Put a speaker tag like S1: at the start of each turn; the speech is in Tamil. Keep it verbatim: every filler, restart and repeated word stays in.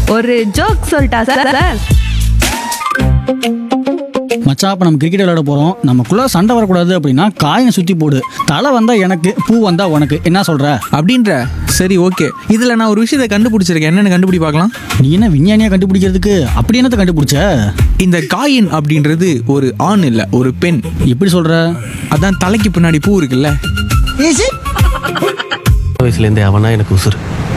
S1: ஒரு ஜோக் சொல்லிட்டா சார்?
S2: மச்சான், அப்போ நம்ம கிரிக்கெட் விளையாட போகிறோம். நமக்குள்ளே சண்டை வரக்கூடாது அப்படின்னா காயினை சுற்றி போடு. தலை வந்தால் எனக்கு, பூ வந்தால் உனக்கு. என்ன சொல்கிற
S3: அப்படின்ற? சரி, ஓகே. இதில் நான் ஒரு விஷயத்தை கண்டுபிடிச்சிருக்கேன். என்னென்னு கண்டுபிடி பார்க்கலாம்.
S2: நீ என்ன விஞ்ஞானியாக கண்டுபிடிக்கிறதுக்கு அப்படி என்னத்தை கண்டுபிடிச்ச?
S3: இந்த காயின் அப்படின்றது ஒரு ஆண் இல்லை, ஒரு பெண்.
S2: எப்படி சொல்கிற?
S3: அதான் தலைக்கு பின்னாடி பூ இருக்குல்ல.
S4: வயசுலேருந்தே அவனா எனக்கு உசுறு.